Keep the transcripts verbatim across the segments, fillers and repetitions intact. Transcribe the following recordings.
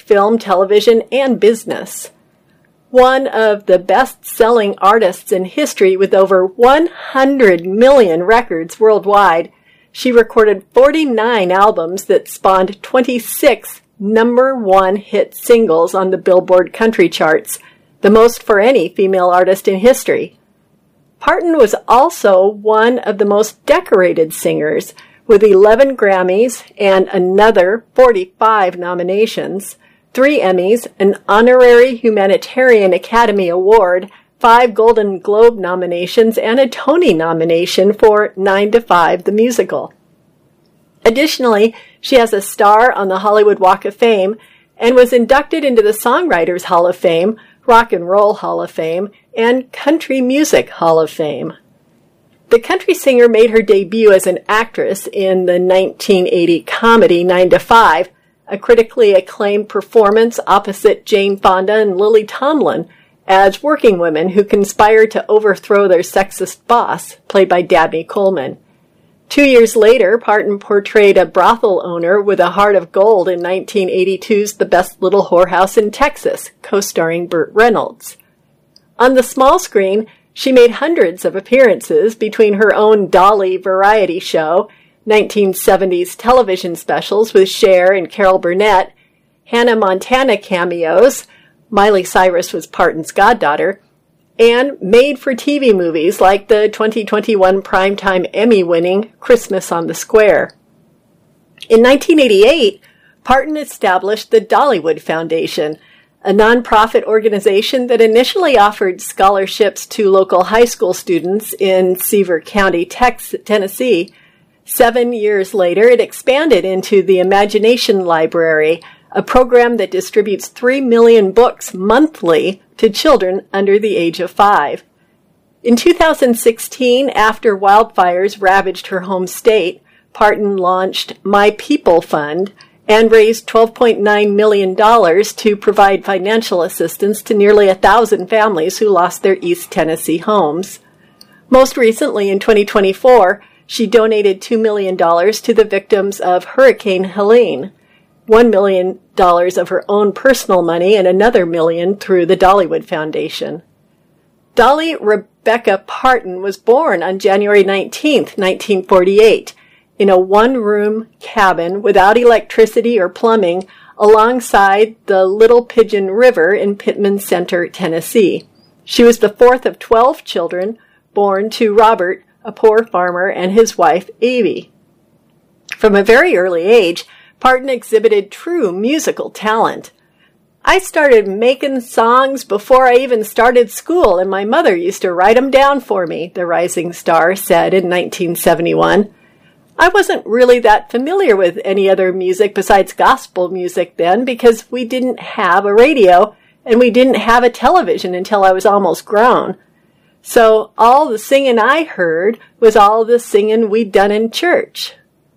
film, television, and business. One of the best-selling artists in history with over one hundred million records worldwide, she recorded forty-nine albums that spawned twenty-six number one hit singles on the Billboard country charts, the most for any female artist in history. Parton was also one of the most decorated singers, with eleven Grammys and another forty-five nominations, three Emmys, an honorary Humanitarian Academy Award, five Golden Globe nominations, and a Tony nomination for Nine to Five, the musical. Additionally, she has a star on the Hollywood Walk of Fame and was inducted into the Songwriters Hall of Fame, Rock and Roll Hall of Fame, and Country Music Hall of Fame. The country singer made her debut as an actress in the nineteen eighty comedy Nine to Five, a critically acclaimed performance opposite Jane Fonda and Lily Tomlin as working women who conspired to overthrow their sexist boss, played by Dabney Coleman. Two years later, Parton portrayed a brothel owner with a heart of gold in nineteen eighty-two's The Best Little Whorehouse in Texas, co-starring Burt Reynolds. On the small screen, she made hundreds of appearances between her own Dolly variety show, nineteen seventies television specials with Cher and Carol Burnett, Hannah Montana cameos, Miley Cyrus was Parton's goddaughter, and made-for-T V movies like the twenty twenty-one Primetime Emmy-winning Christmas on the Square. In nineteen eighty-eight, Parton established the Dollywood Foundation, a nonprofit organization that initially offered scholarships to local high school students in Sevier County, Texas, Tennessee. Seven years later, it expanded into the Imagination Library, a program that distributes three million books monthly to children under the age of five. In two thousand sixteen, after wildfires ravaged her home state, Parton launched My People Fund and raised twelve point nine million dollars to provide financial assistance to nearly a thousand families who lost their East Tennessee homes. Most recently, in twenty twenty-four, she donated two million dollars to the victims of Hurricane Helene, one million dollars of her own personal money and another million through the Dollywood Foundation. Dolly Rebecca Parton was born on January nineteenth, nineteen forty-eight, in a one-room cabin without electricity or plumbing alongside the Little Pigeon River in Pittman Center, Tennessee. She was the fourth of twelve children born to Robert, a poor farmer, and his wife, Avie. From a very early age, Parton exhibited true musical talent. I started making songs before I even started school, and my mother used to write them down for me, the rising star said in nineteen seventy-one. I wasn't really that familiar with any other music besides gospel music then because we didn't have a radio and we didn't have a television until I was almost grown. So all the singing I heard was all the singing we'd done in church.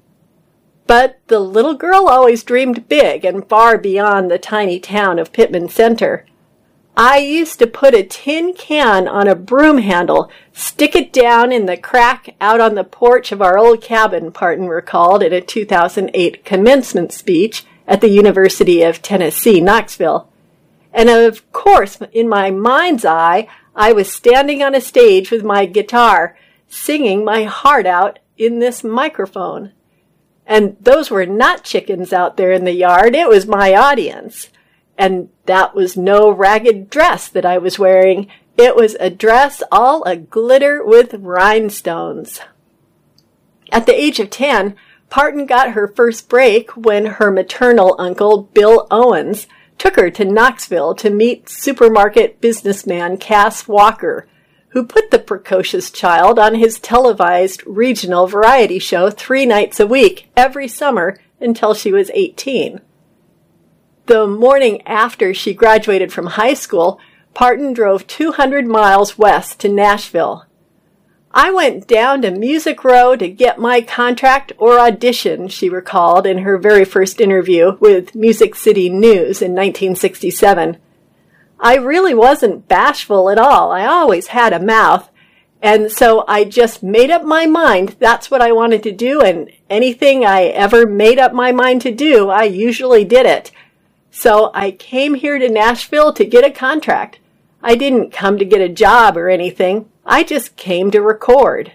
But the little girl always dreamed big and far beyond the tiny town of Pittman Center. I used to put a tin can on a broom handle, stick it down in the crack out on the porch of our old cabin, Parton recalled in a two thousand eight commencement speech at the University of Tennessee, Knoxville. And of course, in my mind's eye, I was standing on a stage with my guitar, singing my heart out in this microphone. And those were not chickens out there in the yard, it was my audience. And that was no ragged dress that I was wearing. It was a dress all a-glitter with rhinestones. At the age of ten, Parton got her first break when her maternal uncle, Bill Owens, took her to Knoxville to meet supermarket businessman Cass Walker, who put the precocious child on his televised regional variety show three nights a week every summer until she was eighteen. The morning after she graduated from high school, Parton drove two hundred miles west to Nashville. I went down to Music Row to get my contract or audition, she recalled in her very first interview with Music City News in nineteen sixty-seven. I really wasn't bashful at all. I always had a mouth. And so I just made up my mind that's what I wanted to do, and anything I ever made up my mind to do, I usually did it. So I came here to Nashville to get a contract. I didn't come to get a job or anything. I just came to record.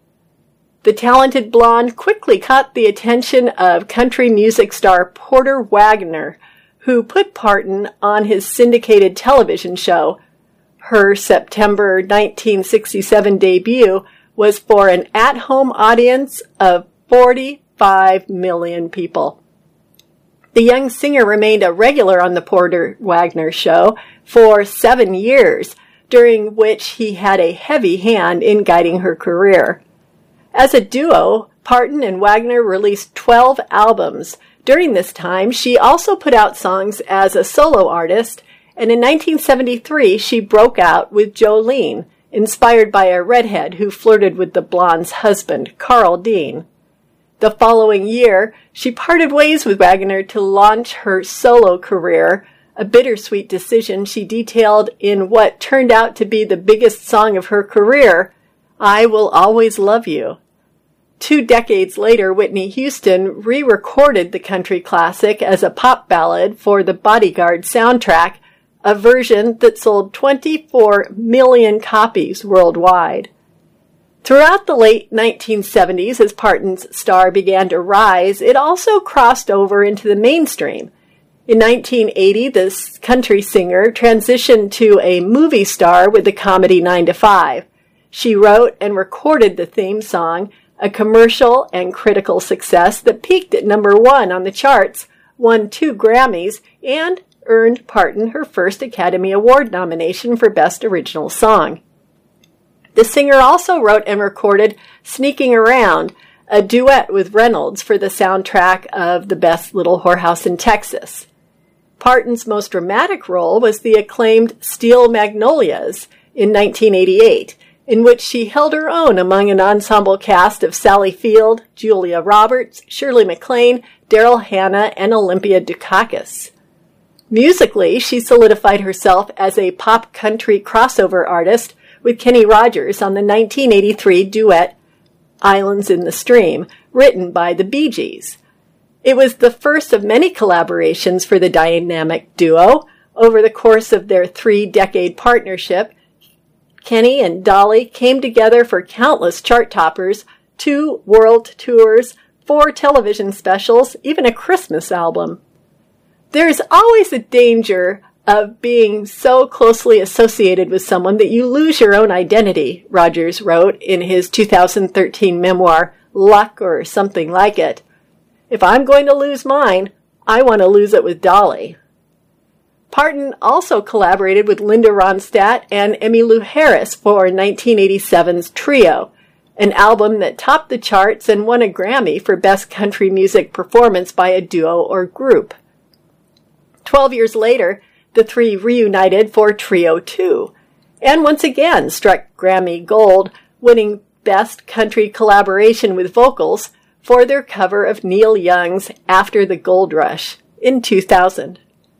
The talented blonde quickly caught the attention of country music star Porter Wagoner, who put Parton on his syndicated television show. Her September nineteen sixty-seven debut was for an at-home audience of forty-five million people. The young singer remained a regular on the Porter Wagoner show for seven years, during which he had a heavy hand in guiding her career. As a duo, Parton and Wagoner released twelve albums. During this time, she also put out songs as a solo artist, and in nineteen seventy-three, she broke out with Jolene, inspired by a redhead who flirted with the blonde's husband, Carl Dean. The following year, she parted ways with Wagoner to launch her solo career, a bittersweet decision she detailed in what turned out to be the biggest song of her career, I Will Always Love You. Two decades later, Whitney Houston re-recorded the country classic as a pop ballad for the Bodyguard soundtrack, a version that sold twenty-four million copies worldwide. Throughout the late nineteen seventies, as Parton's star began to rise, it also crossed over into the mainstream. In nineteen eighty, this country singer transitioned to a movie star with the comedy nine to five. She wrote and recorded the theme song, a commercial and critical success that peaked at number one on the charts, won two Grammys, and earned Parton her first Academy Award nomination for Best Original Song. The singer also wrote and recorded Sneaking Around, a duet with Reynolds for the soundtrack of The Best Little Whorehouse in Texas. Parton's most dramatic role was the acclaimed Steel Magnolias in nineteen eighty-eight, in which she held her own among an ensemble cast of Sally Field, Julia Roberts, Shirley MacLaine, Daryl Hannah, and Olympia Dukakis. Musically, she solidified herself as a pop country crossover artist with Kenny Rogers on the nineteen eighty-three duet Islands in the Stream, written by the Bee Gees. It was the first of many collaborations for the dynamic duo. Over the course of their three-decade partnership, Kenny and Dolly came together for countless chart toppers, two world tours, four television specials, even a Christmas album. There is always a danger of being so closely associated with someone that you lose your own identity, Rogers wrote in his two thousand thirteen memoir, Luck or Something Like It. If I'm going to lose mine, I want to lose it with Dolly. Parton also collaborated with Linda Ronstadt and Emmylou Harris for nineteen eighty-seven's Trio, an album that topped the charts and won a Grammy for Best Country Music Performance by a Duo or Group. Twelve years later, the three reunited for Trio two, and once again struck Grammy Gold, winning Best Country Collaboration with Vocals for their cover of Neil Young's After the Gold Rush in two thousand.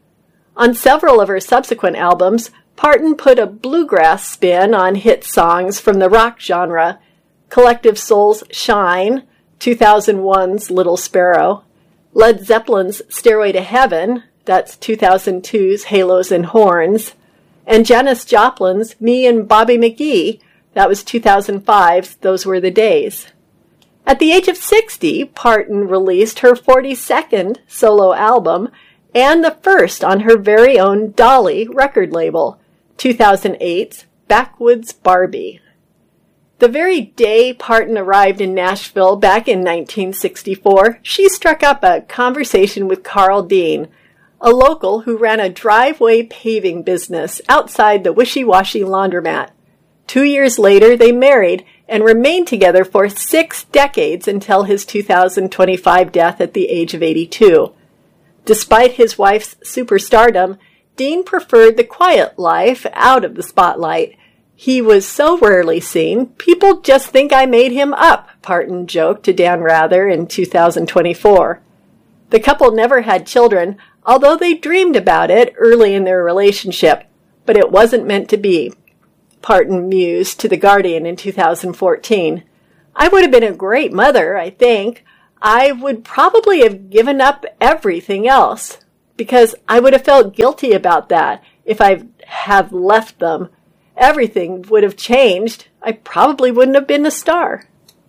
On several of her subsequent albums, Parton put a bluegrass spin on hit songs from the rock genre, Collective Soul's Shine, two thousand one's Little Sparrow, Led Zeppelin's Stairway to Heaven, that's two thousand two's Halos and Horns, and Janis Joplin's Me and Bobby McGee, that was two thousand five's Those Were the Days. At the age of sixty, Parton released her forty-second solo album, and the first on her very own Dolly record label, two thousand eight's Backwoods Barbie. The very day Parton arrived in Nashville back in nineteen sixty-four, she struck up a conversation with Carl Dean, a local who ran a driveway paving business outside the wishy-washy laundromat. Two years later, they married and remained together for six decades until his two thousand twenty-five death at the age of eighty-two. Despite his wife's superstardom, Dean preferred the quiet life out of the spotlight. He was so rarely seen, people just think I made him up, Parton joked to Dan Rather in two thousand twenty-four. The couple never had children, although they dreamed about it early in their relationship, but it wasn't meant to be. Parton mused to The Guardian in two thousand fourteen. I would have been a great mother, I think. I would probably have given up everything else because I would have felt guilty about that if I have left them. Everything would have changed. I probably wouldn't have been a star.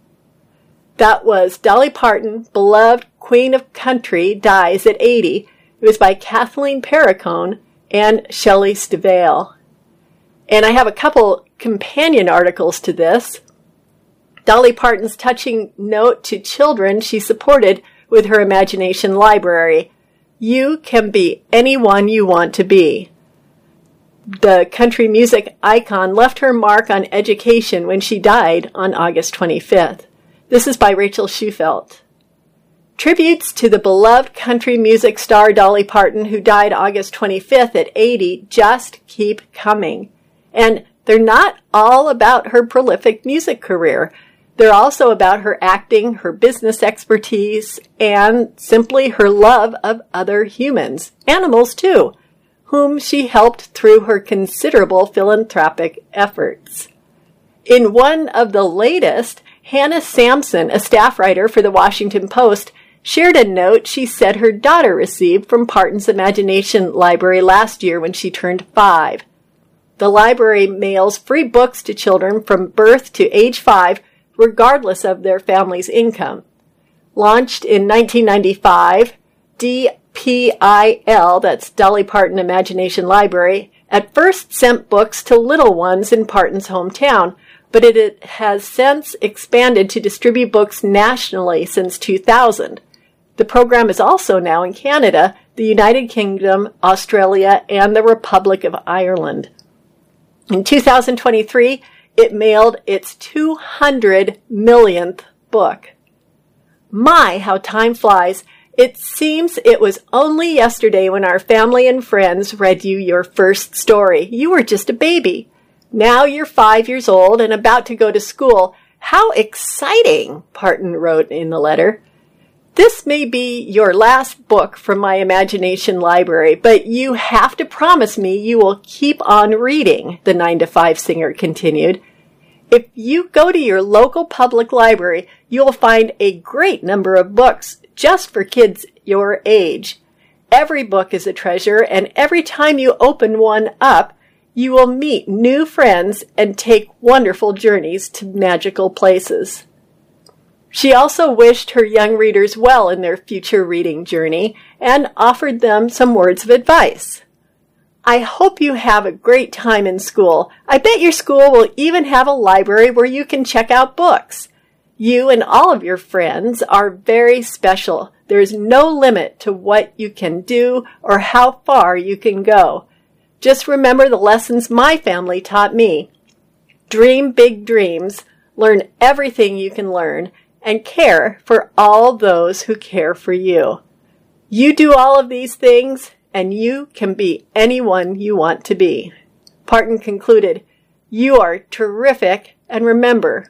That was Dolly Parton, beloved Queen of Country, dies at eighty. It was by Kathleen Perricone and Shelley Stivale. And I have a couple companion articles to this. Dolly Parton's touching note to children she supported with her Imagination Library. You can be anyone you want to be. The country music icon left her mark on education when she died on August twenty-fifth. This is by Rachel Schufelt. Tributes to the beloved country music star Dolly Parton, who died August twenty-fifth at eighty, just keep coming. And they're not all about her prolific music career. They're also about her acting, her business expertise, and simply her love of other humans, animals too, whom she helped through her considerable philanthropic efforts. In one of the latest, Hannah Sampson, a staff writer for the Washington Post, shared a note she said her daughter received from Parton's Imagination Library last year when she turned five. The library mails free books to children from birth to age five, regardless of their family's income. Launched in nineteen ninety-five, D P I L, that's Dolly Parton Imagination Library, at first sent books to little ones in Parton's hometown, but it has since expanded to distribute books nationally since two thousand. The program is also now in Canada, the United Kingdom, Australia, and the Republic of Ireland. In two thousand twenty-three, it mailed its two hundred millionth book. My, how time flies. It seems it was only yesterday when our family and friends read you your first story. You were just a baby. Now you're five years old and about to go to school. How exciting, Parton wrote in the letter. This may be your last book from my Imagination Library, but you have to promise me you will keep on reading, the nine to five singer continued. If you go to your local public library, you will find a great number of books just for kids your age. Every book is a treasure, and every time you open one up, you will meet new friends and take wonderful journeys to magical places. She also wished her young readers well in their future reading journey and offered them some words of advice. I hope you have a great time in school. I bet your school will even have a library where you can check out books. You and all of your friends are very special. There is no limit to what you can do or how far you can go. Just remember the lessons my family taught me. Dream big dreams, learn everything you can learn, and care for all those who care for you. You do all of these things, and you can be anyone you want to be. Parton concluded, you are terrific, and remember,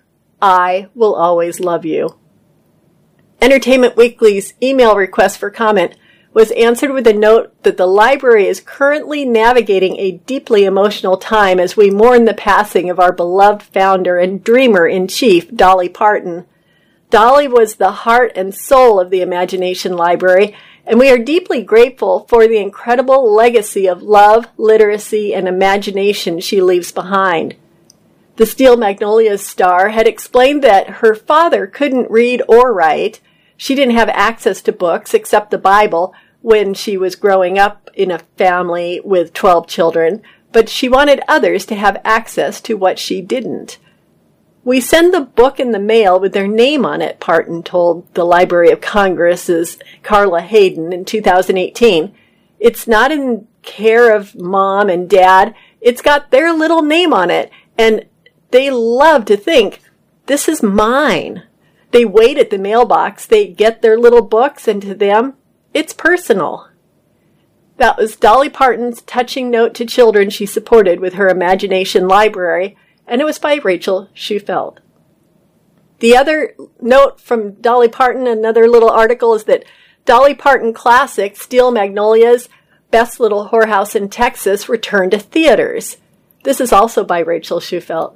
I will always love you. Entertainment Weekly's email request for comment was answered with a note that the library is currently navigating a deeply emotional time as we mourn the passing of our beloved founder and dreamer-in-chief, Dolly Parton. Dolly was the heart and soul of the Imagination Library, and we are deeply grateful for the incredible legacy of love, literacy, and imagination she leaves behind. The Steel Magnolias star had explained that her father couldn't read or write. She didn't have access to books except the Bible when she was growing up in a family with twelve children, but she wanted others to have access to what she didn't. We send the book in the mail with their name on it, Parton told the Library of Congress's Carla Hayden in two thousand eighteen. It's not in care of Mom and Dad. It's got their little name on it, and they love to think, this is mine. They wait at the mailbox. They get their little books, and to them, it's personal. That was Dolly Parton's touching note to children she supported with her Imagination Library, and it was by Rachel Schufelt. The other note from Dolly Parton, another little article, is that Dolly Parton classic, Steel Magnolias, Best Little Whorehouse in Texas, returned to theaters. This is also by Rachel Schufelt.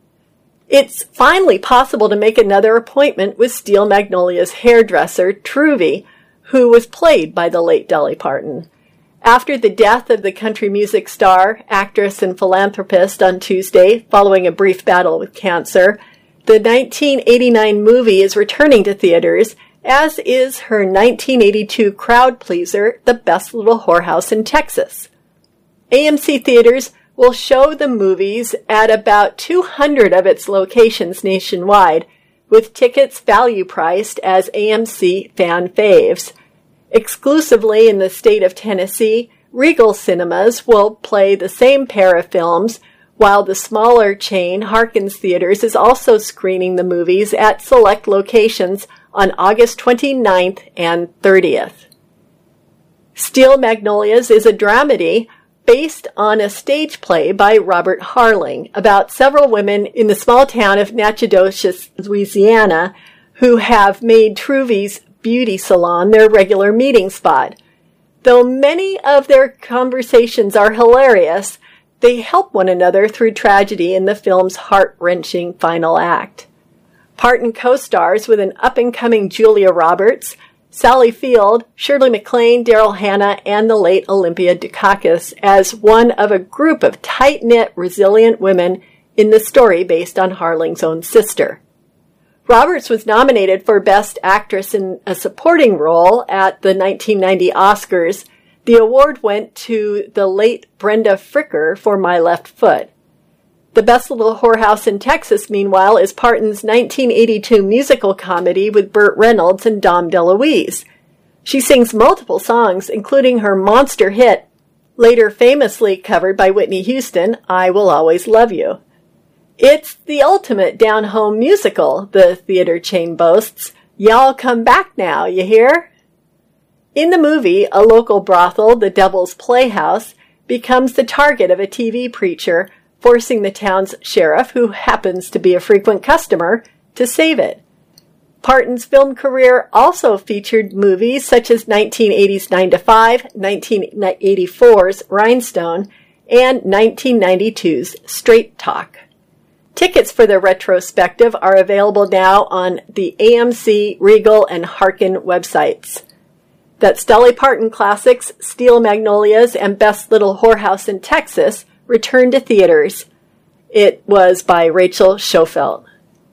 It's finally possible to make another appointment with Steel Magnolia's hairdresser, Truvy, who was played by the late Dolly Parton. After the death of the country music star, actress, and philanthropist on Tuesday, following a brief battle with cancer, the nineteen eighty-nine movie is returning to theaters, as is her nineteen eighty-two crowd pleaser, The Best Little Whorehouse in Texas. A M C Theaters will show the movies at about two hundred of its locations nationwide, with tickets value priced as A M C fan faves. Exclusively in the state of Tennessee, Regal Cinemas will play the same pair of films, while the smaller chain Harkins Theaters is also screening the movies at select locations on August twenty-ninth and thirtieth. Steel Magnolias is a dramedy based on a stage play by Robert Harling about several women in the small town of Natchitoches, Louisiana, who have made Truvy's beauty salon their regular meeting spot. Though many of their conversations are hilarious, they help one another through tragedy in the film's heart-wrenching final act. Parton co-stars with an up-and-coming Julia Roberts, Sally Field, Shirley MacLaine, Daryl Hannah, and the late Olympia Dukakis as one of a group of tight-knit, resilient women in the story based on Harling's own sister. Roberts was nominated for Best Actress in a Supporting Role at the nineteen ninety Oscars. The award went to the late Brenda Fricker for My Left Foot. The Best Little Whorehouse in Texas, meanwhile, is Parton's nineteen eighty-two musical comedy with Burt Reynolds and Dom DeLuise. She sings multiple songs, including her monster hit, later famously covered by Whitney Houston, I Will Always Love You. It's the ultimate down-home musical, the theater chain boasts. Y'all come back now, you hear? In the movie, a local brothel, the Devil's Playhouse, becomes the target of a T V preacher, forcing the town's sheriff, who happens to be a frequent customer, to save it. Parton's film career also featured movies such as nineteen eighties Nine to Five, nineteen eighty-four's Rhinestone, and nineteen ninety-two's Straight Talk. Tickets for the retrospective are available now on the A M C, Regal, and Harkin websites. That's Dolly Parton Classics, Steel Magnolias, and Best Little Whorehouse in Texas return to theaters. It was by Rachel Schofield.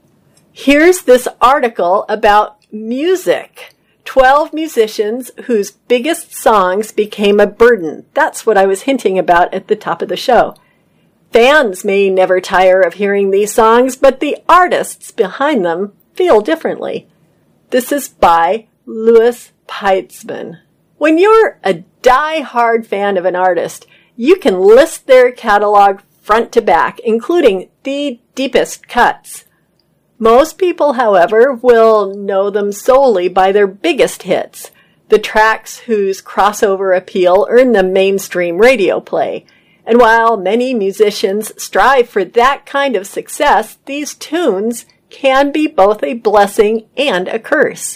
Here's this article about music. twelve musicians whose biggest songs became a burden. That's what I was hinting about at the top of the show. Fans may never tire of hearing these songs, but the artists behind them feel differently. This is by Louis Peitzman. When you're a die-hard fan of an artist, you can list their catalog front to back, including the deepest cuts. Most people, however, will know them solely by their biggest hits, the tracks whose crossover appeal earn them mainstream radio play. And while many musicians strive for that kind of success, these tunes can be both a blessing and a curse.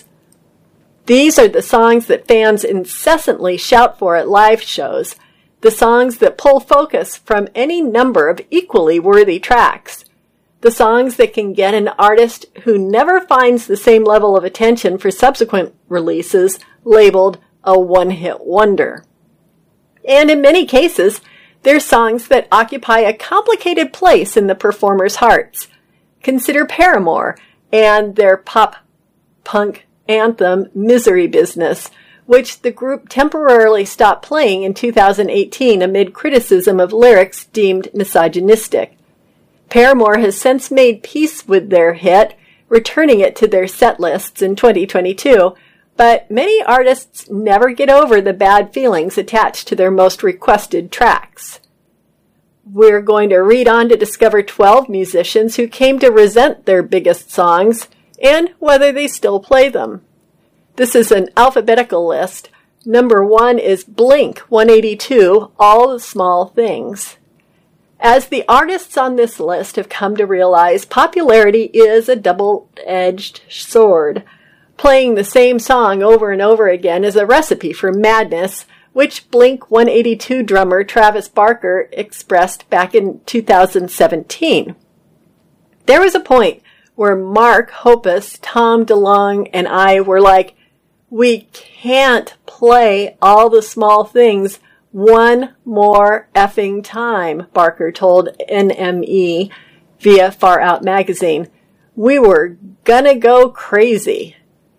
These are the songs that fans incessantly shout for at live shows, the songs that pull focus from any number of equally worthy tracks, the songs that can get an artist who never finds the same level of attention for subsequent releases labeled a one-hit wonder. And in many cases, they're songs that occupy a complicated place in the performers' hearts. Consider Paramore and their pop-punk anthem, Misery Business, which the group temporarily stopped playing in two thousand eighteen amid criticism of lyrics deemed misogynistic. Paramore has since made peace with their hit, returning it to their set lists in twenty twenty-two, but many artists never get over the bad feelings attached to their most requested tracks. We're going to read on to discover twelve musicians who came to resent their biggest songs and whether they still play them. This is an alphabetical list. Number one is Blink one eighty-two, All the Small Things. As the artists on this list have come to realize, popularity is a double-edged sword. Playing the same song over and over again is a recipe for madness, which Blink one eighty-two drummer Travis Barker expressed back in two thousand seventeen. There was a point where Mark Hoppus, Tom DeLonge, and I were like, we can't play All the Small Things One more effing time, Barker told N M E via Far Out magazine. We were gonna go crazy.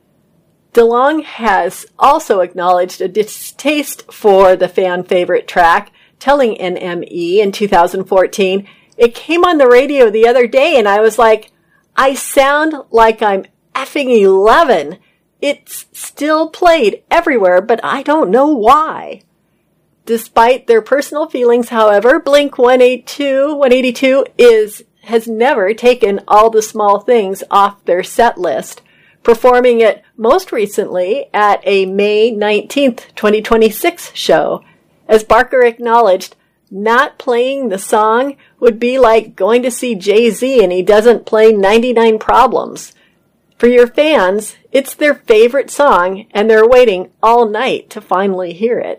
DeLonge has also acknowledged a distaste for the fan favorite track, telling N M E in two thousand fourteen, "It came on the radio the other day and I was like, I sound like I'm effing eleven. It's still played everywhere, but I don't know why." Despite their personal feelings, however, Blink one eighty-two is has never taken All the Small Things off their set list, performing it most recently at a May nineteenth, twenty twenty-six show. As Barker acknowledged, not playing the song would be like going to see Jay-Z and he doesn't play ninety-nine Problems. For your fans, it's their favorite song and they're waiting all night to finally hear it.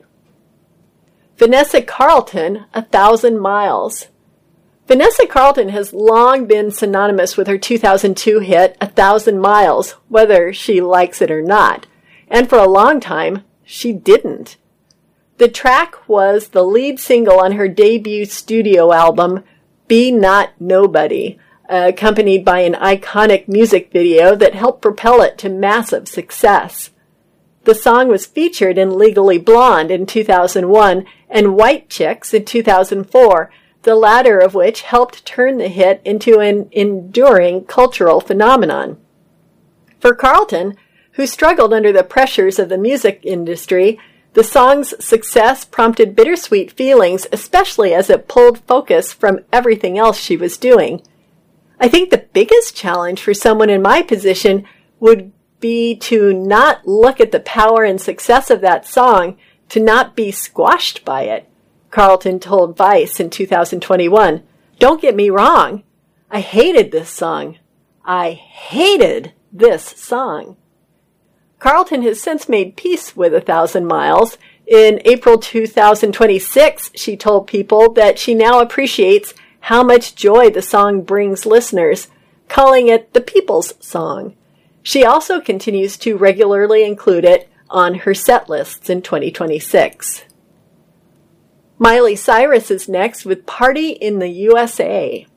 Vanessa Carlton, A Thousand Miles. Vanessa Carlton has long been synonymous with her two thousand two hit, A Thousand Miles, whether she likes it or not. And for a long time, she didn't. The track was the lead single on her debut studio album, Be Not Nobody, accompanied by an iconic music video that helped propel it to massive success. The song was featured in Legally Blonde in two thousand one and White Chicks in two thousand four, the latter of which helped turn the hit into an enduring cultural phenomenon. For Carlton, who struggled under the pressures of the music industry, the song's success prompted bittersweet feelings, especially as it pulled focus from everything else she was doing. I think the biggest challenge for someone in my position would be to not look at the power and success of that song, to not be squashed by it, Carlton told Vice in two thousand twenty-one. Don't get me wrong. I hated this song. I hated this song. Carlton has since made peace with A Thousand Miles. In April two thousand twenty-six, she told People that she now appreciates how much joy the song brings listeners, calling it the people's song. She also continues to regularly include it on her set lists in twenty twenty-six. Miley Cyrus is next with Party in the U S A.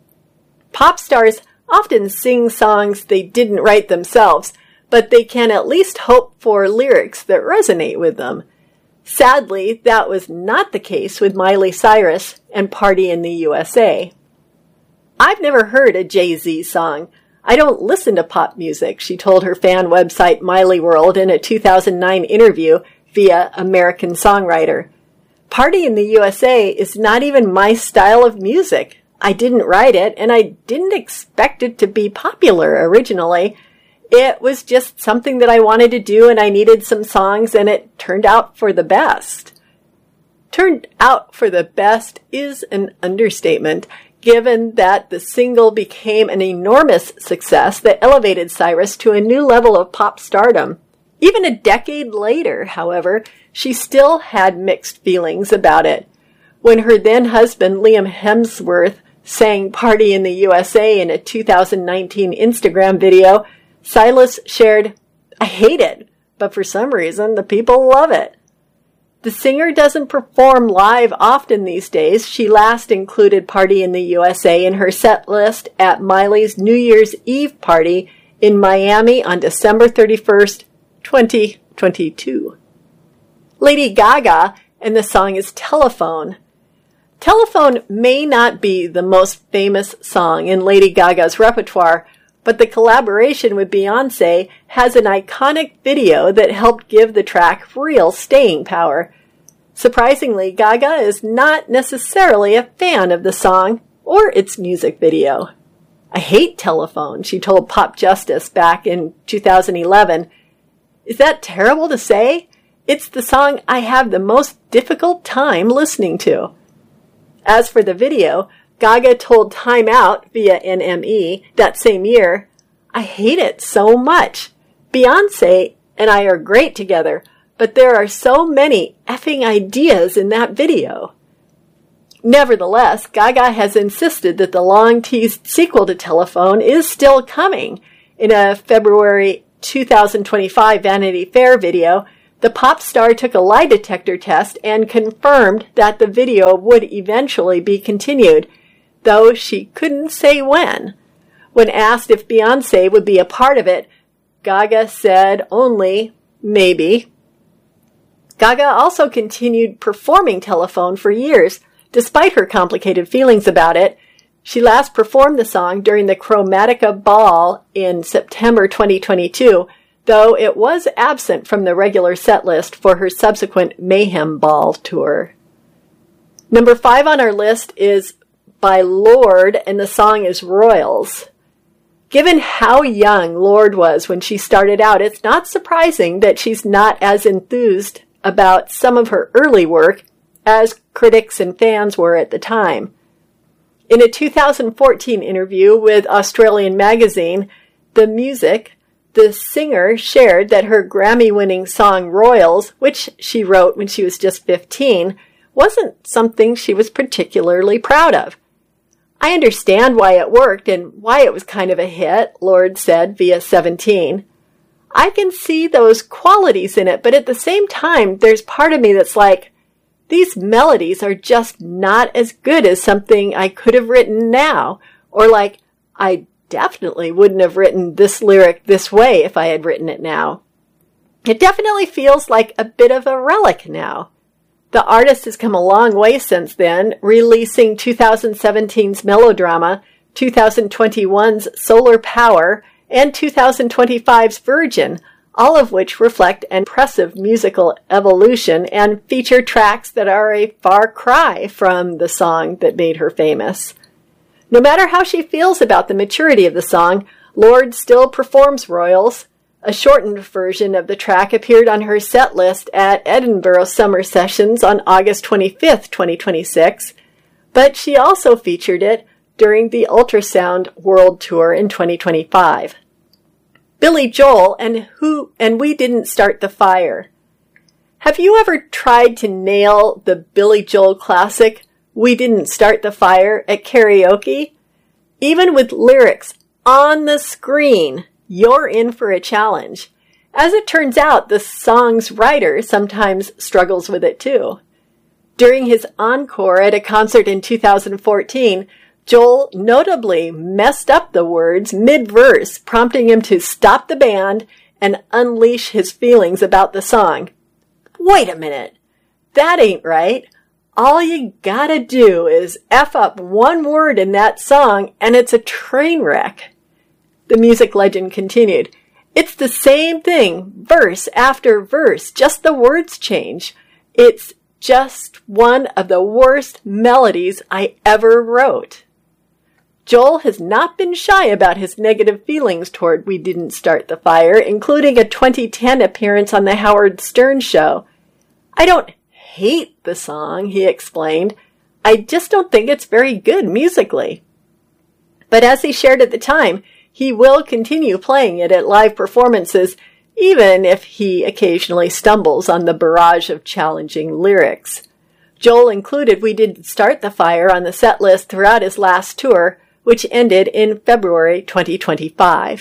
Pop stars often sing songs they didn't write themselves, but they can at least hope for lyrics that resonate with them. Sadly, that was not the case with Miley Cyrus and Party in the U S A. I've never heard a Jay-Z song. I don't listen to pop music, she told her fan website Miley World in a two thousand nine interview via American Songwriter. Party in the U S A is not even my style of music. I didn't write it, and I didn't expect it to be popular originally. It was just something that I wanted to do, and I needed some songs, and it turned out for the best. Turned out for the best is an understatement, given that the single became an enormous success that elevated Cyrus to a new level of pop stardom. Even a decade later, however, she still had mixed feelings about it. When her then-husband Liam Hemsworth sang Party in the U S A in a two thousand nineteen Instagram video, Silas shared, "I hate it, but for some reason the people love it." The singer doesn't perform live often these days. She last included Party in the U S A in her set list at Miley's New Year's Eve party in Miami on December thirty-first, twenty twenty-two. Lady Gaga, and the song is Telephone. Telephone may not be the most famous song in Lady Gaga's repertoire, but the collaboration with Beyoncé has an iconic video that helped give the track real staying power. Surprisingly, Gaga is not necessarily a fan of the song or its music video. "I hate Telephone," she told Pop Justice back in two thousand eleven. "Is that terrible to say? It's the song I have the most difficult time listening to." As for the video, Gaga told Time Out via N M E that same year, "I hate it so much. Beyoncé and I are great together, but there are so many effing ideas in that video." Nevertheless, Gaga has insisted that the long-teased sequel to Telephone is still coming. In a February two thousand twenty-five Vanity Fair video, the pop star took a lie detector test and confirmed that the video would eventually be continued, though she couldn't say when. When asked if Beyoncé would be a part of it, Gaga said only, maybe. Gaga also continued performing Telephone for years, despite her complicated feelings about it. She last performed the song during the Chromatica Ball in September twenty twenty-two, though it was absent from the regular set list for her subsequent Mayhem Ball tour. Number five on our list is by Lorde, and the song is Royals. Given how young Lorde was when she started out, it's not surprising that she's not as enthused about some of her early work as critics and fans were at the time. In a two thousand fourteen interview with Australian magazine The Music, the singer shared that her Grammy-winning song Royals, which she wrote when she was just fifteen, wasn't something she was particularly proud of. I understand why it worked and why it was kind of a hit, Lorde said via seventeen. I can see those qualities in it, but at the same time, there's part of me that's like, these melodies are just not as good as something I could have written now, or like, I definitely wouldn't have written this lyric this way if I had written it now. It definitely feels like a bit of a relic now. The artist has come a long way since then, releasing two thousand seventeen's Melodrama, two thousand twenty-one's Solar Power, and two thousand twenty-five's Virgin, all of which reflect an impressive musical evolution and feature tracks that are a far cry from the song that made her famous. No matter how she feels about the maturity of the song, Lorde still performs Royals. A shortened version of the track appeared on her set list at Edinburgh Summer Sessions on August twenty-fifth, twenty twenty-six, but she also featured it during the Ultrasound World Tour in twenty twenty-five. Billy Joel and who and We Didn't Start the Fire. Have you ever tried to nail the Billy Joel classic, We Didn't Start the Fire, at karaoke? Even with lyrics on the screen, you're in for a challenge. As it turns out, the song's writer sometimes struggles with it too. During his encore at a concert in two thousand fourteen, Joel notably messed up the words mid-verse, prompting him to stop the band and unleash his feelings about the song. Wait a minute. That ain't right. All you gotta do is F up one word in that song and it's a train wreck. The music legend continued, It's the same thing, verse after verse, just the words change. It's just one of the worst melodies I ever wrote. Joel has not been shy about his negative feelings toward We Didn't Start the Fire, including a twenty ten appearance on the Howard Stern show. I don't hate the song, he explained. I just don't think it's very good musically. But as he shared at the time, he will continue playing it at live performances, even if he occasionally stumbles on the barrage of challenging lyrics. Joel included We Didn't Start the Fire on the set list throughout his last tour, which ended in February twenty twenty-five.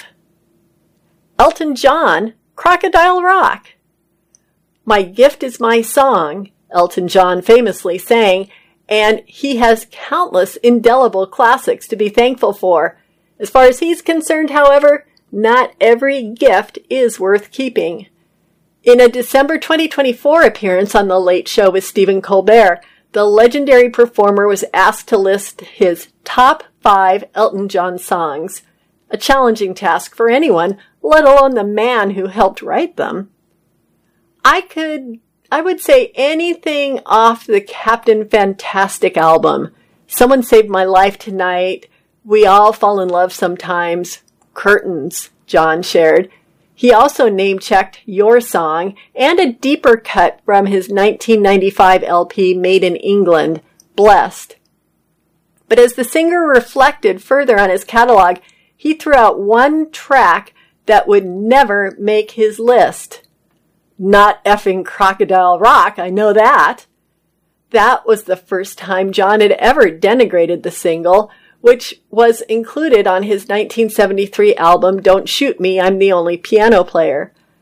Elton John, Crocodile Rock. My gift is my song, Elton John famously sang, and he has countless indelible classics to be thankful for. As far as he's concerned, however, not every gift is worth keeping. In a December twenty twenty-four appearance on The Late Show with Stephen Colbert, the legendary performer was asked to list his top five Elton John songs, a challenging task for anyone, let alone the man who helped write them. I could, I would say anything off the Captain Fantastic album. Someone Saved My Life Tonight, We All Fall in Love Sometimes, Curtains, John shared. He also name-checked Your Song and a deeper cut from his nineteen ninety-five L P Made in England, Blessed. But as the singer reflected further on his catalog, he threw out one track that would never make his list. Not effing Crocodile Rock, I know that. That was the first time John had ever denigrated the single, which was included on his nineteen seventy-three album Don't Shoot Me, I'm the Only Piano Player.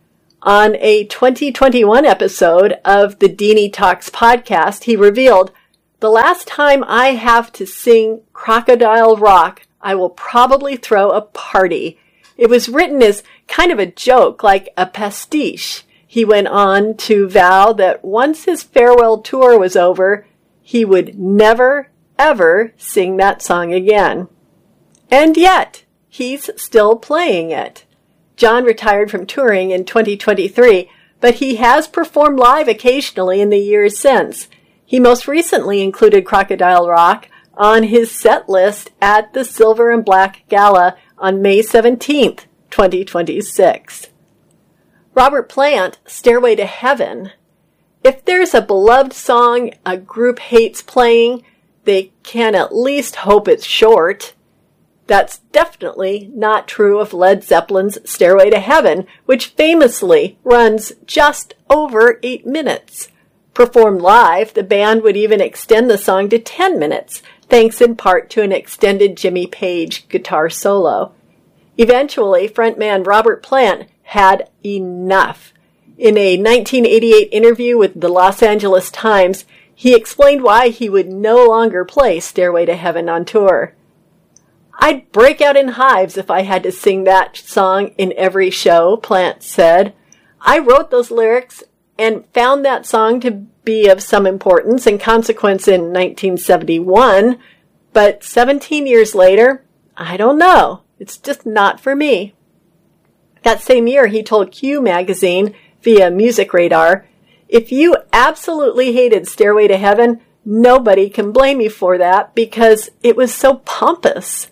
On a twenty twenty-one episode of the Deanie Talks podcast, he revealed, "The last time I have to sing Crocodile Rock, I will probably throw a party. It was written as kind of a joke, like a pastiche." He went on to vow that once his farewell tour was over, he would never, ever sing that song again. And yet, he's still playing it. John retired from touring in twenty twenty-three, but he has performed live occasionally in the years since. He most recently included Crocodile Rock on his set list at the Silver and Black Gala on May seventeenth, twenty twenty-six. Robert Plant, Stairway to Heaven. If there's a beloved song a group hates playing, they can at least hope it's short. That's definitely not true of Led Zeppelin's Stairway to Heaven, which famously runs just over eight minutes. Performed live, the band would even extend the song to ten minutes, thanks in part to an extended Jimmy Page guitar solo. Eventually, frontman Robert Plant had enough. In a nineteen eighty-eight interview with the Los Angeles Times, he explained why he would no longer play Stairway to Heaven on tour. "I'd break out in hives if I had to sing that song in every show," Plant said. "I wrote those lyrics and found that song to be of some importance and consequence in nineteen seventy-one, but seventeen years later, I don't know. It's just not for me." That same year, he told Q magazine via Music Radar, "If you absolutely hated Stairway to Heaven, nobody can blame you for that because it was so pompous."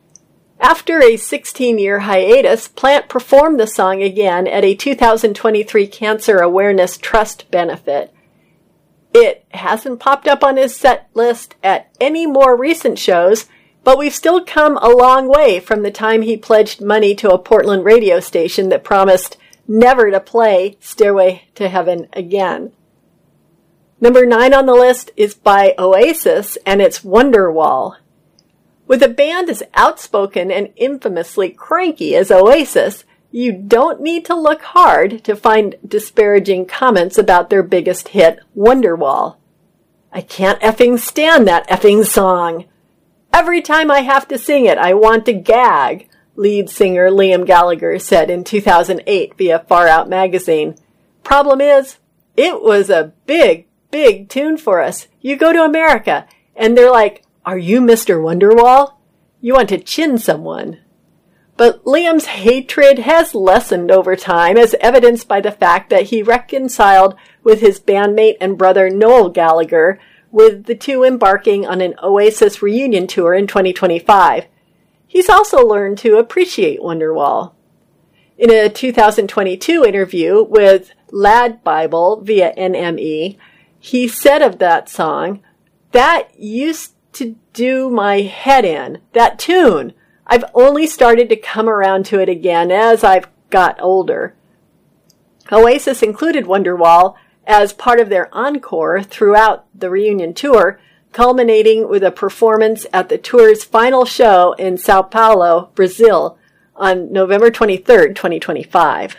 After a sixteen-year hiatus, Plant performed the song again at a two thousand twenty-three Cancer Awareness Trust benefit. It hasn't popped up on his set list at any more recent shows, but we've still come a long way from the time he pledged money to a Portland radio station that promised never to play Stairway to Heaven again. Number nine on the list is by Oasis, and it's Wonderwall. With a band as outspoken and infamously cranky as Oasis, you don't need to look hard to find disparaging comments about their biggest hit, Wonderwall. "I can't effing stand that effing song. Every time I have to sing it, I want to gag," lead singer Liam Gallagher said in two thousand eight via Far Out magazine. "Problem is, it was a big, big tune for us. You go to America, and they're like, 'Are you Mister Wonderwall?' You want to chin someone." But Liam's hatred has lessened over time, as evidenced by the fact that he reconciled with his bandmate and brother Noel Gallagher, with the two embarking on an Oasis reunion tour in twenty twenty-five. He's also learned to appreciate Wonderwall. In a two thousand twenty-two interview with Lad Bible via N M E, he said of that song, "That used to do my head in, that tune. I've only started to come around to it again as I've got older." Oasis included Wonderwall as part of their encore throughout the reunion tour, culminating with a performance at the tour's final show in Sao Paulo, Brazil, on November twenty-third, twenty twenty-five.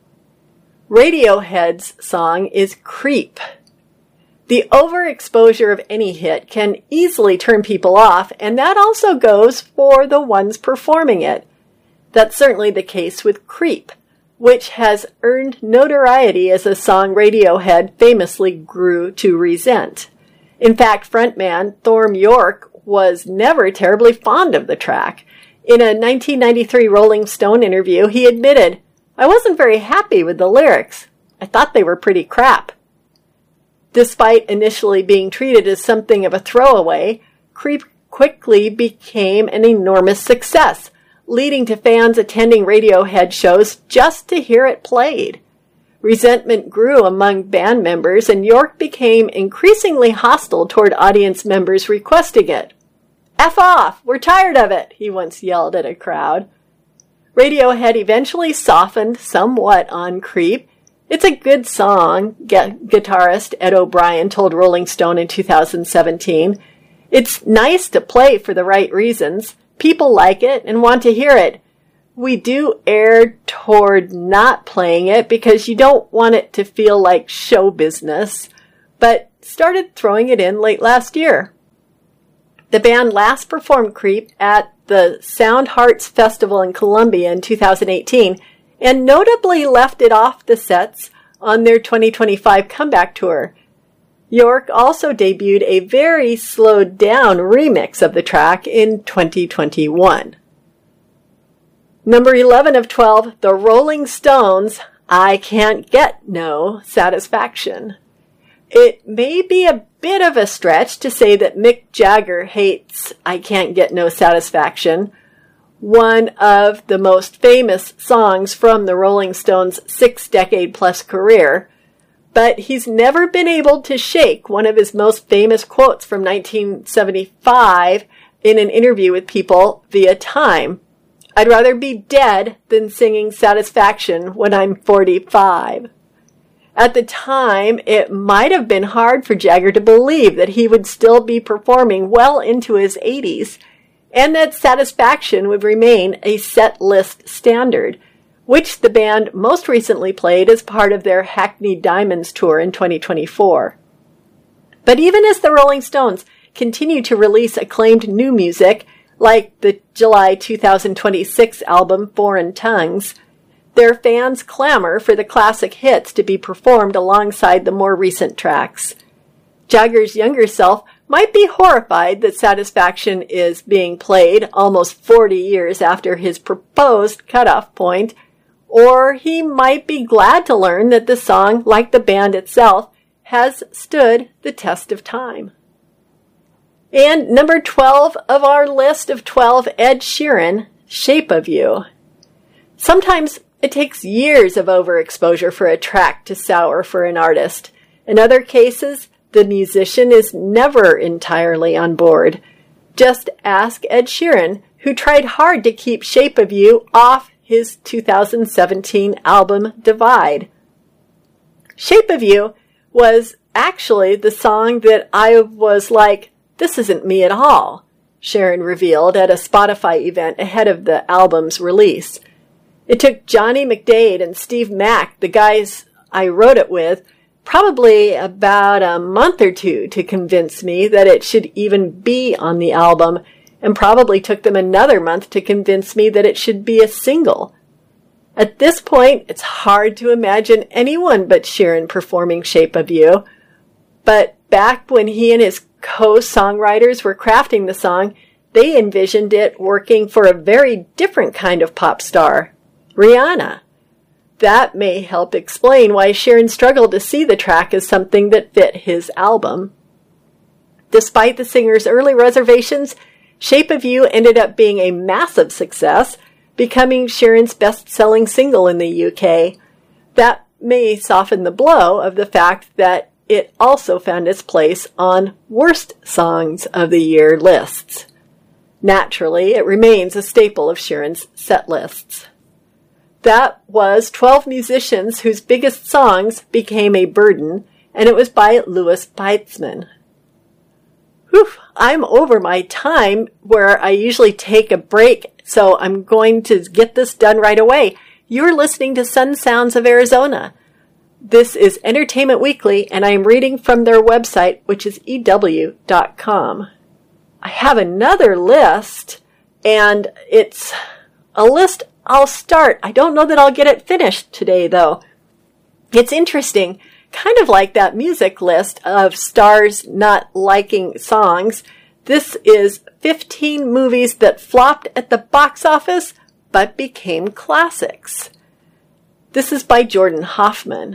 Radiohead's song is Creep. The overexposure of any hit can easily turn people off, and that also goes for the ones performing it. That's certainly the case with Creep, which has earned notoriety as a song Radiohead famously grew to resent. In fact, frontman Thorm Yorke was never terribly fond of the track. In a nineteen ninety-three Rolling Stone interview, he admitted, "I wasn't very happy with the lyrics. I thought they were pretty crap." Despite initially being treated as something of a throwaway, Creep quickly became an enormous success, leading to fans attending Radiohead shows just to hear it played. Resentment grew among band members, and Yorke became increasingly hostile toward audience members requesting it. "F off! We're tired of it!" he once yelled at a crowd. Radiohead eventually softened somewhat on Creep. "It's a good song," gu- guitarist Ed O'Brien told Rolling Stone in two thousand seventeen. "It's nice to play for the right reasons. People like it and want to hear it. we do err toward not playing it because you don't want it to feel like show business, but started throwing it in late last year. The band last performed Creep at the Sound Hearts Festival in Columbia in two thousand eighteen, and notably left it off the sets on their twenty twenty-five comeback tour. York also debuted a very slowed down remix of the track in twenty twenty-one. Number eleven of twelve, The Rolling Stones, I Can't Get No Satisfaction. It may be a bit of a stretch to say that Mick Jagger hates I Can't Get No Satisfaction, one of the most famous songs from the Rolling Stones' six-decade-plus career, but he's never been able to shake one of his most famous quotes from nineteen seventy-five in an interview with People via Time. I'd rather be dead than singing Satisfaction when I'm forty-five. At the time, it might have been hard for Jagger to believe that he would still be performing well into his eighties, and that Satisfaction would remain a set list standard, which the band most recently played as part of their Hackney Diamonds tour in twenty twenty-four. But even as the Rolling Stones continue to release acclaimed new music, like the July two thousand twenty-six album Foreign Tongues, their fans clamor for the classic hits to be performed alongside the more recent tracks. Jagger's younger self might be horrified that Satisfaction is being played almost forty years after his proposed cutoff point, or he might be glad to learn that the song, like the band itself, has stood the test of time. And number twelve of our list of twelve, Ed Sheeran, Shape of You. Sometimes it takes years of overexposure for a track to sour for an artist. In other cases, the musician is never entirely on board. Just ask Ed Sheeran, who tried hard to keep Shape of You off his two thousand seventeen album Divide. Shape of You was actually the song that I was like, this isn't me at all, Sheeran revealed at a Spotify event ahead of the album's release. It took Johnny McDade and Steve Mack, the guys I wrote it with, probably about a month or two to convince me that it should even be on the album, and probably took them another month to convince me that it should be a single. At this point, it's hard to imagine anyone but Sheeran performing Shape of You, but back when he and his co-songwriters were crafting the song, they envisioned it working for a very different kind of pop star, Rihanna. That may help explain why Sheeran struggled to see the track as something that fit his album. Despite the singer's early reservations, Shape of You ended up being a massive success, becoming Sheeran's best-selling single in the U K. That may soften the blow of the fact that it also found its place on Worst Songs of the Year lists. Naturally, it remains a staple of Sheeran's set lists. That was twelve musicians whose biggest songs became a burden, and it was by Louis Beitzman. Whew, I'm over my time where I usually take a break, so I'm going to get this done right away. You're listening to Sun Sounds of Arizona. This is Entertainment Weekly, and I am reading from their website, which is E W dot com. I have another list, and it's a list I'll start. I don't know that I'll get it finished today, though. It's interesting, kind of like that music list of stars not liking songs. This is fifteen movies that flopped at the box office, but became classics. This is by Jordan Hoffman.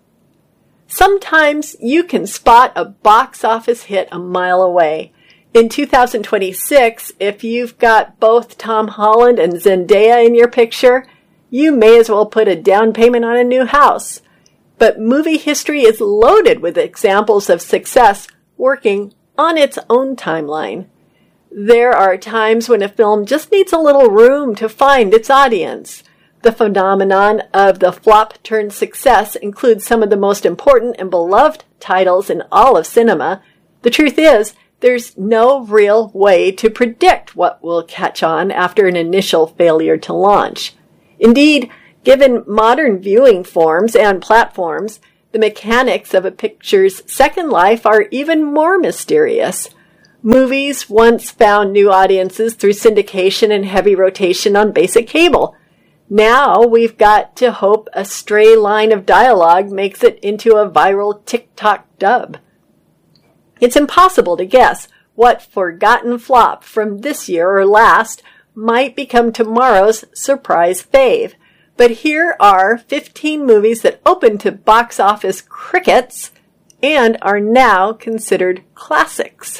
Sometimes you can spot a box office hit a mile away. In two thousand twenty-six, if you've got both Tom Holland and Zendaya in your picture, you may as well put a down payment on a new house. But movie history is loaded with examples of success working on its own timeline. There are times when a film just needs a little room to find its audience. The phenomenon of the flop-turned-success includes some of the most important and beloved titles in all of cinema. The truth is, there's no real way to predict what will catch on after an initial failure to launch. Indeed, given modern viewing forms and platforms, the mechanics of a picture's second life are even more mysterious. Movies once found new audiences through syndication and heavy rotation on basic cable. Now we've got to hope a stray line of dialogue makes it into a viral TikTok dub. It's impossible to guess what forgotten flop from this year or last might become tomorrow's surprise fave. But here are fifteen movies that opened to box office crickets and are now considered classics.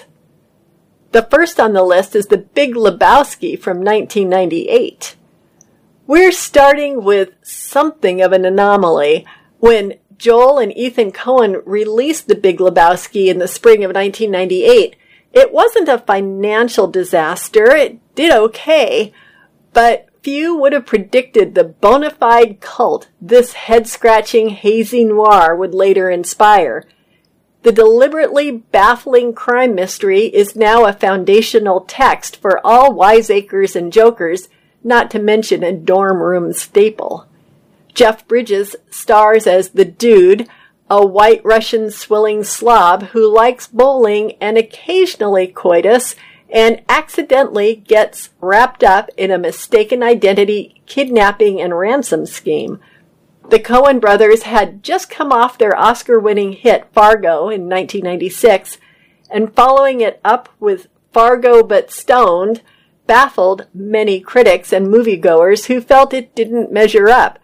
The first on the list is The Big Lebowski from nineteen ninety-eight. We're starting with something of an anomaly. When Joel and Ethan Coen released The Big Lebowski in the spring of nineteen ninety-eight, it wasn't a financial disaster. It did okay, but few would have predicted the bona fide cult this head-scratching hazy noir would later inspire. The deliberately baffling crime mystery is now a foundational text for all wiseacres and jokers, not to mention a dorm room staple. Jeff Bridges stars as the Dude, a white Russian swilling slob who likes bowling and occasionally coitus, and accidentally gets wrapped up in a mistaken identity, kidnapping, and ransom scheme. The Coen brothers had just come off their Oscar-winning hit Fargo in nineteen ninety-six, and following it up with Fargo But Stoned, baffled many critics and moviegoers who felt it didn't measure up.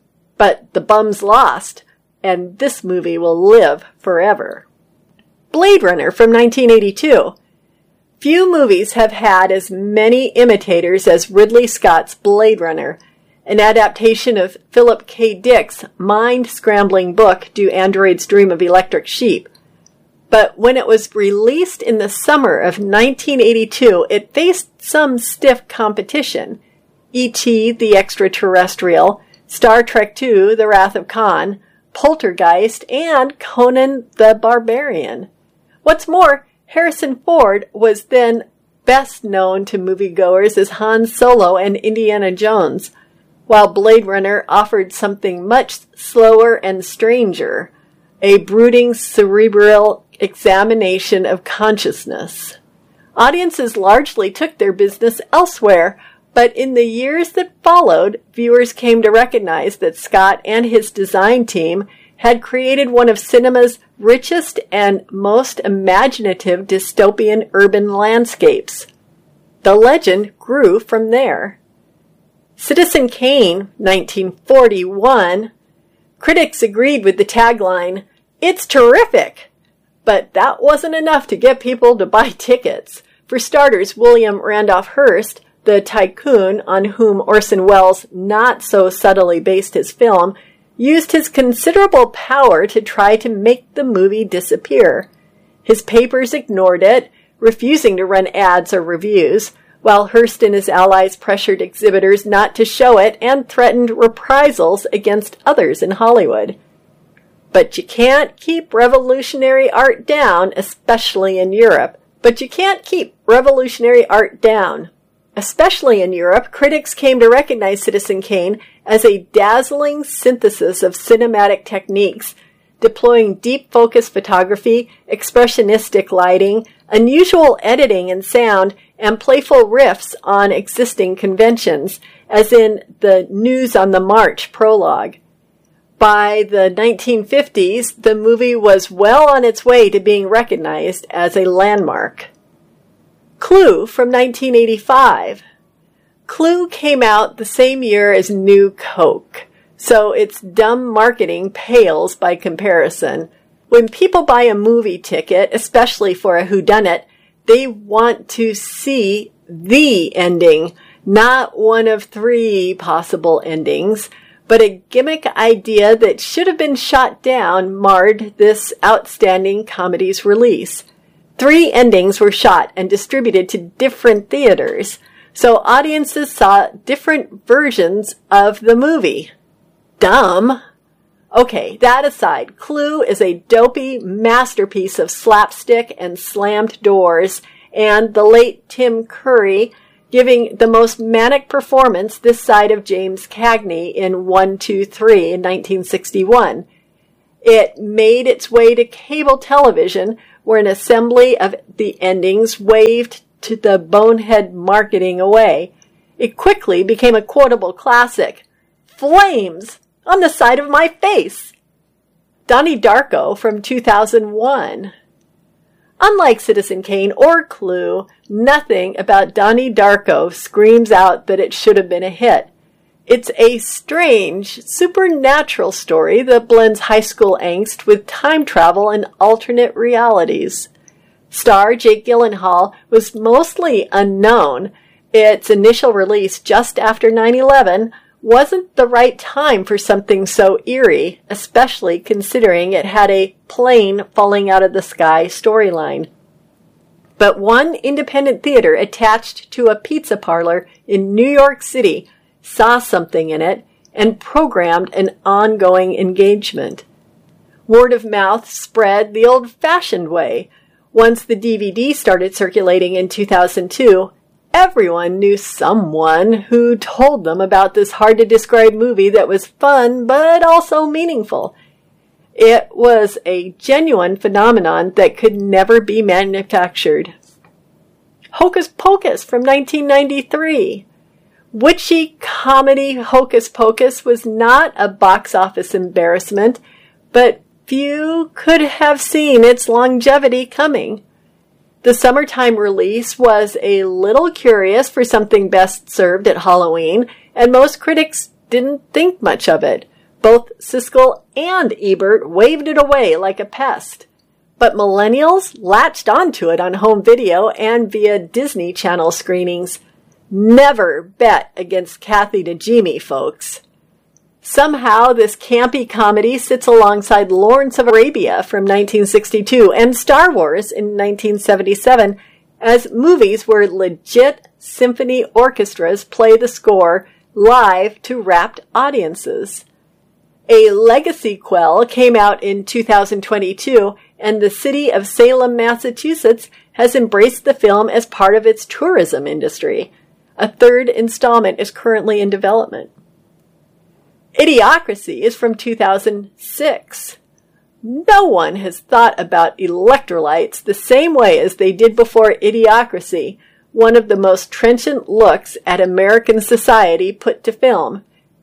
But the bums lost, and this movie will live forever. Blade Runner from nineteen eighty-two. Few movies have had as many imitators as Ridley Scott's Blade Runner, an adaptation of Philip K. Dick's mind-scrambling book, Do Androids Dream of Electric Sheep? But when it was released in the summer of nineteen eighty-two, it faced some stiff competition. E T the Extraterrestrial, Star Trek two, The Wrath of Khan, Poltergeist, and Conan the Barbarian. What's more, Harrison Ford was then best known to moviegoers as Han Solo and Indiana Jones, while Blade Runner offered something much slower and stranger, a brooding cerebral examination of consciousness. Audiences largely took their business elsewhere, but in the years that followed, viewers came to recognize that Scott and his design team had created one of cinema's richest and most imaginative dystopian urban landscapes. The legend grew from there. Citizen Kane, nineteen forty-one. Critics agreed with the tagline, "It's terrific!" But that wasn't enough to get people to buy tickets. For starters, William Randolph Hearst, the tycoon on whom Orson Welles not so subtly based his film, used his considerable power to try to make the movie disappear. His papers ignored it, refusing to run ads or reviews, while Hearst and his allies pressured exhibitors not to show it and threatened reprisals against others in Hollywood. But you can't keep revolutionary art down, especially in Europe. But you can't keep revolutionary art down. Especially in Europe, critics came to recognize Citizen Kane as a dazzling synthesis of cinematic techniques, deploying deep focus photography, expressionistic lighting, unusual editing and sound, and playful riffs on existing conventions, as in the News on the March prologue. By the nineteen fifties, the movie was well on its way to being recognized as a landmark. Clue from nineteen eighty-five. Clue came out the same year as New Coke, so its dumb marketing pales by comparison. When people buy a movie ticket, especially for a whodunit, they want to see the ending, not one of three possible endings. But a gimmick idea that should have been shot down marred this outstanding comedy's release. Three endings were shot and distributed to different theaters, so audiences saw different versions of the movie. Dumb. Okay, that aside, Clue is a dopey masterpiece of slapstick and slammed doors, and the late Tim Curry giving the most manic performance this side of James Cagney in one two three in nineteen sixty-one. It made its way to cable television, where an assembly of the endings waved to the bonehead marketing away. It quickly became a quotable classic. Flames on the side of my face! Donnie Darko from two thousand one. Unlike Citizen Kane or Clue, nothing about Donnie Darko screams out that it should have been a hit. It's a strange, supernatural story that blends high school angst with time travel and alternate realities. Star Jake Gyllenhaal was mostly unknown. Its initial release just after nine eleven wasn't the right time for something so eerie, especially considering it had a plane falling out of the sky storyline. But one independent theater attached to a pizza parlor in New York City saw something in it and programmed an ongoing engagement. Word of mouth spread the old-fashioned way. Once the D V D started circulating in two thousand two, everyone knew someone who told them about this hard-to-describe movie that was fun but also meaningful. It was a genuine phenomenon that could never be manufactured. Hocus Pocus from nineteen ninety-three. Witchy comedy Hocus Pocus was not a box office embarrassment, but few could have seen its longevity coming. The summertime release was a little curious for something best served at Halloween, and most critics didn't think much of it. Both Siskel and Ebert waved it away like a pest. But millennials latched onto it on home video and via Disney Channel screenings. Never bet against Kathy Najimy, folks. Somehow, this campy comedy sits alongside Lawrence of Arabia from nineteen sixty-two and Star Wars in nineteen seventy-seven as movies where legit symphony orchestras play the score live to rapt audiences. A legacy quel came out in two thousand twenty-two, and the city of Salem, Massachusetts has embraced the film as part of its tourism industry. A third installment is currently in development. Idiocracy is from two thousand six. No one has thought about electrolytes the same way as they did before Idiocracy, one of the most trenchant looks at American society put to film.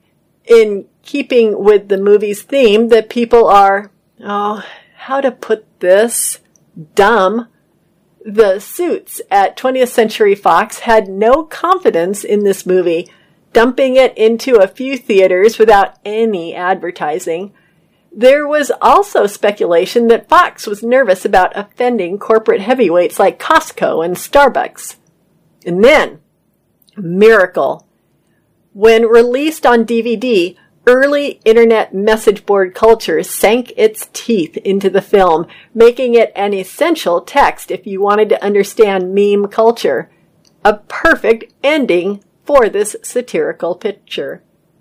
In keeping with the movie's theme that people are, oh, how to put this, dumb, the suits at twentieth Century Fox had no confidence in this movie, dumping it into a few theaters without any advertising. There was also speculation that Fox was nervous about offending corporate heavyweights like Costco and Starbucks. And then, miracle. When released on D V D, early internet message board culture sank its teeth into the film, making it an essential text if you wanted to understand meme culture. A perfect ending for this satirical picture.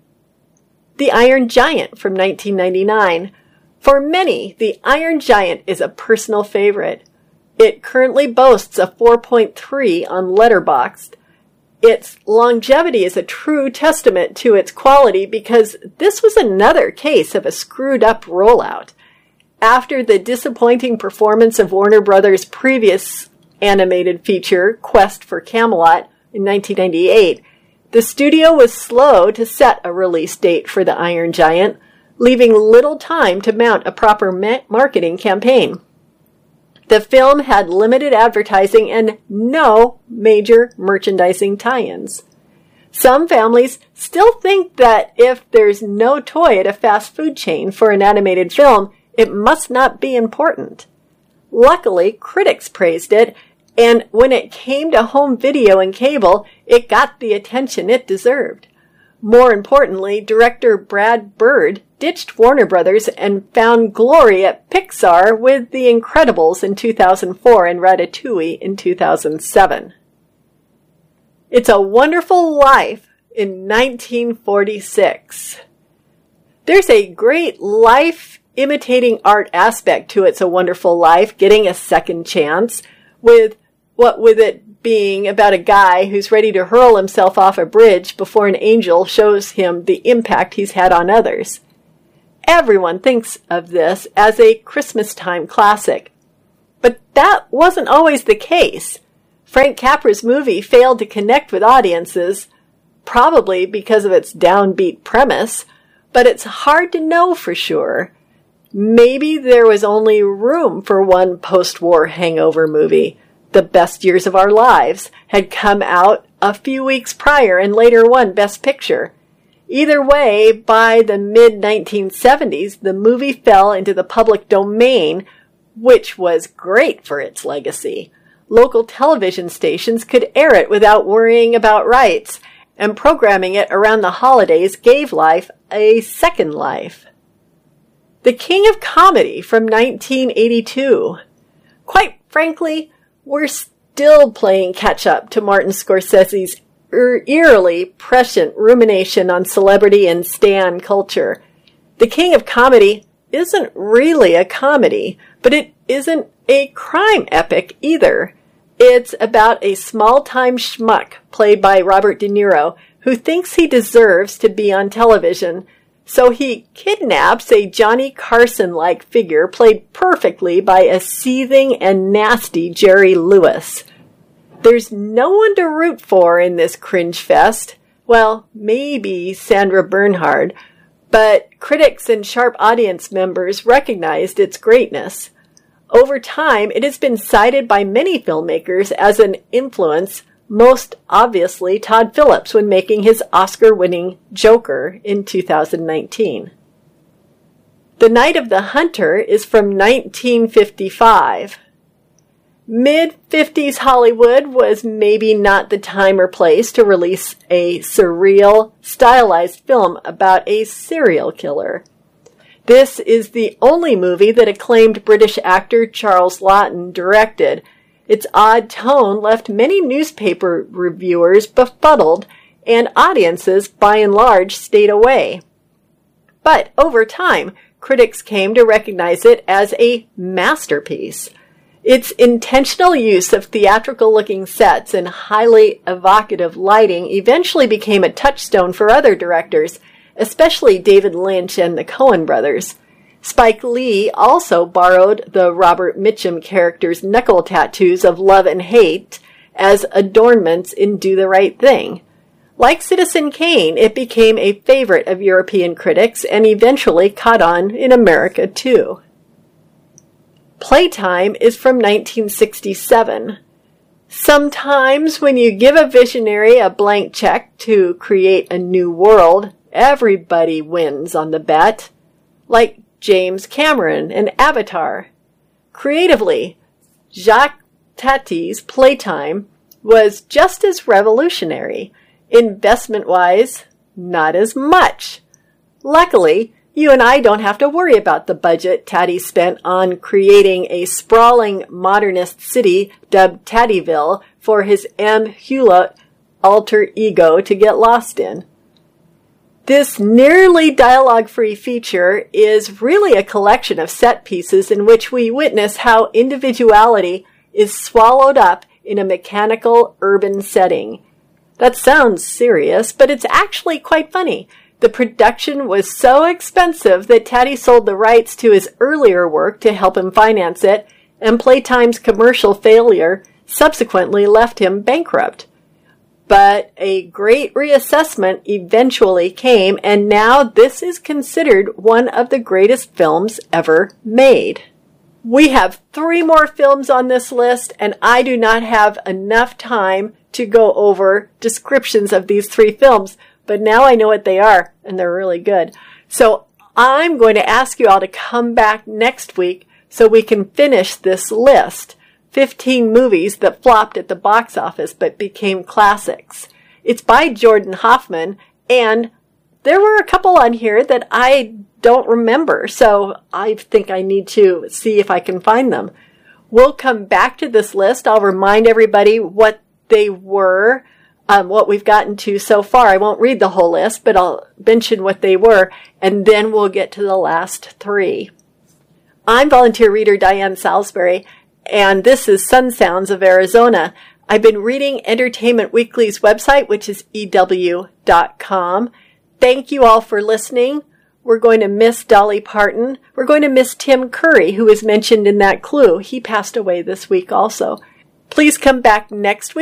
The Iron Giant from nineteen ninety-nine. For many, The Iron Giant is a personal favorite. It currently boasts a four point three on Letterboxd. Its longevity is a true testament to its quality because this was another case of a screwed-up rollout. After the disappointing performance of Warner Brothers' previous animated feature, Quest for Camelot, in nineteen ninety-eight, the studio was slow to set a release date for The Iron Giant, leaving little time to mount a proper ma- marketing campaign. The film had limited advertising and no major merchandising tie-ins. Some families still think that if there's no toy at a fast food chain for an animated film, it must not be important. Luckily, critics praised it, and when it came to home video and cable, it got the attention it deserved. More importantly, director Brad Bird ditched Warner Brothers and found glory at Pixar with The Incredibles in two thousand four and Ratatouille in two thousand seven. It's a Wonderful Life in nineteen forty-six. There's a great life imitating art aspect to It's a Wonderful Life, getting a second chance, with what with it being about a guy who's ready to hurl himself off a bridge before an angel shows him the impact he's had on others. Everyone thinks of this as a Christmas time classic. But that wasn't always the case. Frank Capra's movie failed to connect with audiences, probably because of its downbeat premise, but it's hard to know for sure. Maybe there was only room for one post-war hangover movie. The Best Years of Our Lives had come out a few weeks prior and later won Best Picture. Either way, by the mid nineteen seventies, the movie fell into the public domain, which was great for its legacy. Local television stations could air it without worrying about rights, and programming it around the holidays gave life a second life. The King of Comedy from nineteen eighty-two. Quite frankly, we're still playing catch-up to Martin Scorsese's eerily prescient rumination on celebrity and stan culture. The King of Comedy isn't really a comedy, but it isn't a crime epic either. It's about a small-time schmuck played by Robert De Niro who thinks he deserves to be on television, so he kidnaps a Johnny Carson-like figure played perfectly by a seething and nasty Jerry Lewis. There's no one to root for in this cringe fest. Well, maybe Sandra Bernhard, but critics and sharp audience members recognized its greatness. Over time, it has been cited by many filmmakers as an influence, most obviously Todd Phillips when making his Oscar-winning Joker in two thousand nineteen. The Night of the Hunter is from nineteen fifty-five. Mid-fifties Hollywood was maybe not the time or place to release a surreal, stylized film about a serial killer. This is the only movie that acclaimed British actor Charles Laughton directed. Its odd tone left many newspaper reviewers befuddled, and audiences, by and large, stayed away. But over time, critics came to recognize it as a masterpiece. Its intentional use of theatrical-looking sets and highly evocative lighting eventually became a touchstone for other directors, especially David Lynch and the Coen brothers. Spike Lee also borrowed the Robert Mitchum character's knuckle tattoos of love and hate as adornments in Do the Right Thing. Like Citizen Kane, it became a favorite of European critics and eventually caught on in America too. Playtime is from nineteen sixty-seven. Sometimes when you give a visionary a blank check to create a new world, everybody wins on the bet. Like James Cameron and Avatar. Creatively, Jacques Tati's Playtime was just as revolutionary. Investment-wise, not as much. Luckily, you and I don't have to worry about the budget Tati spent on creating a sprawling modernist city dubbed Tatyville for his M. Hewlett alter ego to get lost in. This nearly dialogue-free feature is really a collection of set pieces in which we witness how individuality is swallowed up in a mechanical urban setting. That sounds serious, but it's actually quite funny. The production was so expensive that Tati sold the rights to his earlier work to help him finance it, and Playtime's commercial failure subsequently left him bankrupt. But a great reassessment eventually came, and now this is considered one of the greatest films ever made. We have three more films on this list, and I do not have enough time to go over descriptions of these three films, but now I know what they are, and they're really good. So I'm going to ask you all to come back next week so we can finish this list. fifteen movies that flopped at the box office but became classics. It's by Jordan Hoffman, and there were a couple on here that I don't remember, so I think I need to see if I can find them. We'll come back to this list. I'll remind everybody what they were um, what we've gotten to so far. I won't read the whole list, but I'll mention what they were, and then we'll get to the last three. I'm volunteer reader Diane Salisbury, and this is Sun Sounds of Arizona. I've been reading Entertainment Weekly's website, which is E W dot com. Thank you all for listening. We're going to miss Dolly Parton. We're going to miss Tim Curry, who was mentioned in that clue. He passed away this week also. Please come back next week.